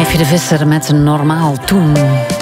Eefje de Visser met Normaal Toen.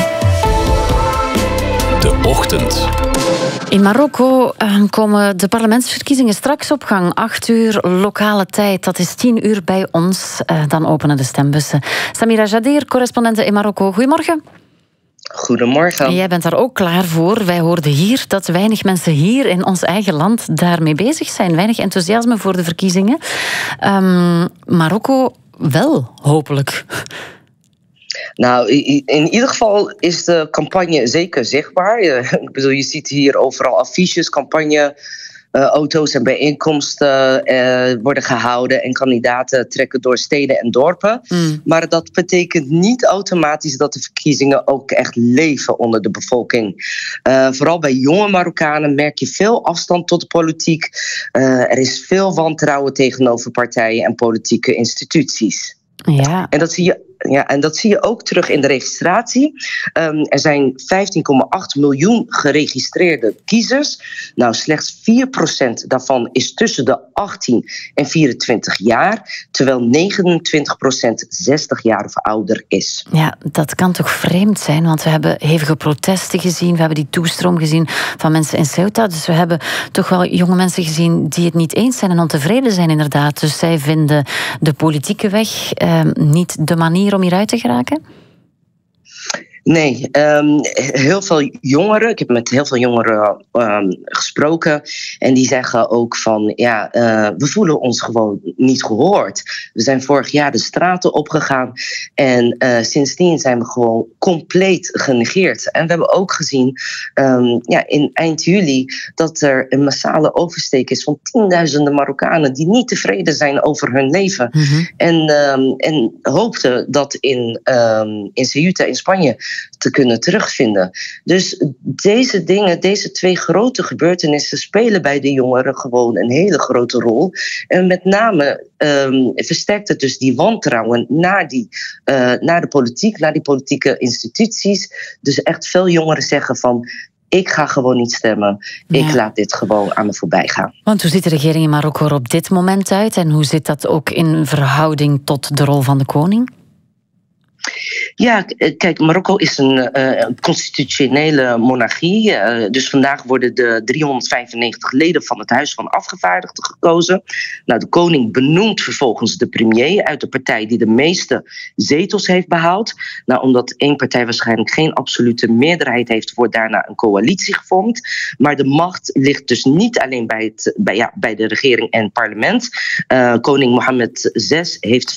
De Ochtend. In Marokko komen de parlementsverkiezingen straks op gang. 8 uur lokale tijd, dat is 10 uur bij ons. Dan openen de stembussen. Samira Jadir, correspondente in Marokko. Goedemorgen. Goedemorgen. Jij bent daar ook klaar voor. Wij hoorden hier dat weinig mensen hier in ons eigen land daarmee bezig zijn. Weinig enthousiasme voor de verkiezingen. Marokko wel, hopelijk. Nou, in ieder geval is de campagne zeker zichtbaar. Ik bedoel, je ziet hier overal affiches, auto's en bijeenkomsten worden gehouden en kandidaten trekken door steden en dorpen. Maar dat betekent niet automatisch dat de verkiezingen ook echt leven onder de bevolking. Vooral bij jonge Marokkanen merk je veel afstand tot de politiek. Er is veel wantrouwen tegenover partijen en politieke instituties. Ja. En dat zie je ook terug in de registratie. Er zijn 15,8 miljoen geregistreerde kiezers. Nou, slechts 4% daarvan is tussen de 18 en 24 jaar. Terwijl 29% 60 jaar of ouder is. Ja, dat kan toch vreemd zijn? Want we hebben hevige protesten gezien. We hebben die toestroom gezien van mensen in Ceuta. Dus we hebben toch wel jonge mensen gezien die het niet eens zijn en ontevreden zijn inderdaad. Dus zij vinden de politieke weg niet de manier om hieruit te geraken? Nee, heel veel jongeren, ik heb met heel veel jongeren gesproken en die zeggen ook van, we voelen ons gewoon niet gehoord. We zijn vorig jaar de straten opgegaan en sindsdien zijn we gewoon compleet genegeerd. En we hebben ook gezien in eind juli dat er een massale oversteek is van tienduizenden Marokkanen die niet tevreden zijn over hun leven. En hoopten dat in Ceuta in Spanje te kunnen terugvinden. Dus deze dingen, deze twee grote gebeurtenissen spelen bij de jongeren gewoon een hele grote rol. En met name versterkt het dus die wantrouwen naar de politiek, naar die politieke instituties. Dus echt veel jongeren zeggen van, ik ga gewoon niet stemmen. Ik laat dit gewoon aan me voorbij gaan. Want hoe ziet de regering in Marokko er op dit moment uit? En hoe zit dat ook in verhouding tot de rol van de koning? Ja, kijk, Marokko is een constitutionele monarchie. Dus vandaag worden de 395 leden van het Huis van Afgevaardigden gekozen. Nou, de koning benoemt vervolgens de premier uit de partij die de meeste zetels heeft behaald. Nou, omdat één partij waarschijnlijk geen absolute meerderheid heeft, wordt daarna een coalitie gevormd. Maar de macht ligt dus niet alleen bij de regering en het parlement. Koning Mohammed VI heeft